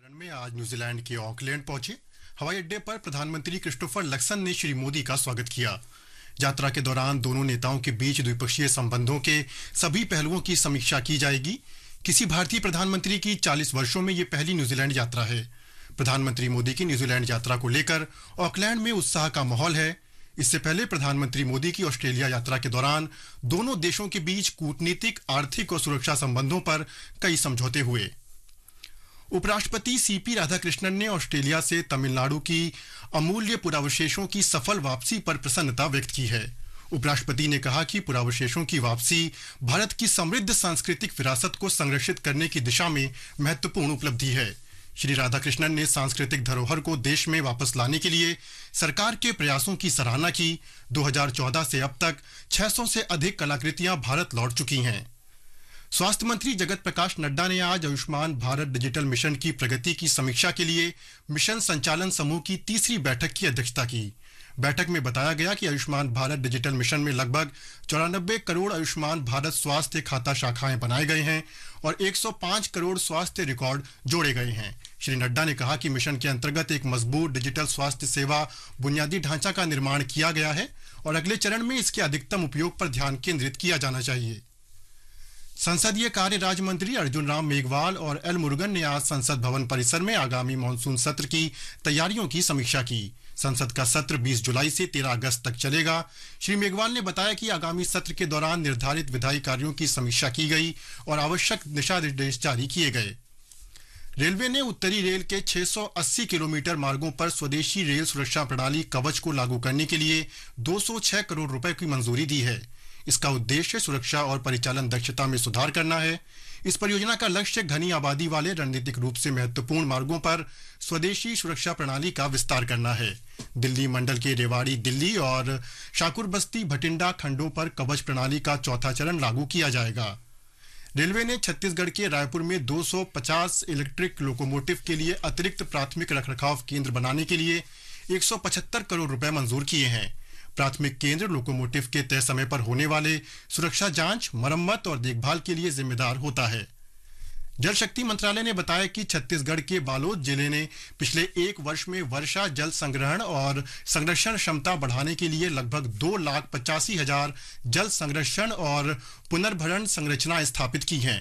चरण में आज न्यूजीलैंड के ऑकलैंड पहुंचे। हवाई अड्डे पर प्रधानमंत्री क्रिस्टोफर लक्सन ने श्री मोदी का स्वागत किया। यात्रा के दौरान दोनों नेताओं के बीच द्विपक्षीय संबंधों के सभी पहलुओं की समीक्षा की जाएगी। किसी भारतीय प्रधानमंत्री की 40 वर्षों में ये पहली न्यूजीलैंड यात्रा है। प्रधानमंत्री मोदी की न्यूजीलैंड यात्रा को लेकर ऑकलैंड में उत्साह का माहौल है। इससे पहले प्रधानमंत्री मोदी की ऑस्ट्रेलिया यात्रा के दौरान दोनों देशों के बीच कूटनीतिक, आर्थिक और सुरक्षा संबंधों पर कई समझौते हुए। उपराष्ट्रपति सीपी राधाकृष्णन ने ऑस्ट्रेलिया से तमिलनाडु की अमूल्य पुरावशेषों की सफल वापसी पर प्रसन्नता व्यक्त की है। उपराष्ट्रपति ने कहा कि पुरावशेषों की वापसी भारत की समृद्ध सांस्कृतिक विरासत को संरक्षित करने की दिशा में महत्वपूर्ण उपलब्धि है। श्री राधाकृष्णन ने सांस्कृतिक धरोहर को देश में वापस लाने के लिए सरकार के प्रयासों की सराहना की। 2014 से अब तक 600 से अधिक कलाकृतियां भारत लौट चुकी हैं। स्वास्थ्य मंत्री जगत प्रकाश नड्डा ने आज आयुष्मान भारत डिजिटल मिशन की प्रगति की समीक्षा के लिए मिशन संचालन समूह की तीसरी बैठक की अध्यक्षता की। बैठक में बताया गया कि आयुष्मान भारत डिजिटल मिशन में लगभग 94 करोड़ आयुष्मान भारत स्वास्थ्य खाता शाखाएं बनाए गए हैं और 105 करोड़ स्वास्थ्य रिकॉर्ड जोड़े गए हैं। श्री नड्डा ने कहा कि मिशन के अंतर्गत एक मजबूत डिजिटल स्वास्थ्य सेवा बुनियादी ढांचा का निर्माण किया गया है और अगले चरण में इसके अधिकतम उपयोग पर ध्यान केंद्रित किया जाना चाहिए। संसदीय कार्य राज्य मंत्री अर्जुन राम मेघवाल और एल मुरुगन ने आज संसद भवन परिसर में आगामी मानसून सत्र की तैयारियों की समीक्षा की। संसद का सत्र 20 जुलाई से 13 अगस्त तक चलेगा। श्री मेघवाल ने बताया कि आगामी सत्र के दौरान निर्धारित विधायी कार्यों की समीक्षा की गई और आवश्यक दिशा निर्देश जारी किए गए। रेलवे ने उत्तरी रेल के 680 किलोमीटर मार्गों पर स्वदेशी रेल सुरक्षा प्रणाली कवच को लागू करने के लिए 206 करोड़ रुपए की मंजूरी दी है। इसका उद्देश्य सुरक्षा और परिचालन दक्षता में सुधार करना है। इस परियोजना का लक्ष्य घनी आबादी वाले रणनीतिक रूप से महत्वपूर्ण मार्गों पर स्वदेशी सुरक्षा प्रणाली का विस्तार करना है। दिल्ली मंडल के रेवाड़ी दिल्ली और शाकुर बस्ती भटिंडा खंडों पर कवच प्रणाली का चौथा चरण लागू किया जाएगा। रेलवे ने छत्तीसगढ़ के रायपुर में 250 इलेक्ट्रिक लोकोमोटिव के लिए अतिरिक्त प्राथमिक रखरखाव केंद्र बनाने के लिए 175 करोड़ रुपए मंजूर किए हैं। प्राथमिक केंद्र लोकोमोटिव के तय समय पर होने वाले सुरक्षा जांच, मरम्मत और देखभाल के लिए जिम्मेदार होता है। जल शक्ति मंत्रालय ने बताया कि छत्तीसगढ़ के बालोद जिले ने पिछले एक वर्ष में वर्षा जल संग्रहण और संरक्षण क्षमता बढ़ाने के लिए लगभग 2,85,000 जल संरक्षण और पुनर्भरण संरचनाएं स्थापित की हैं।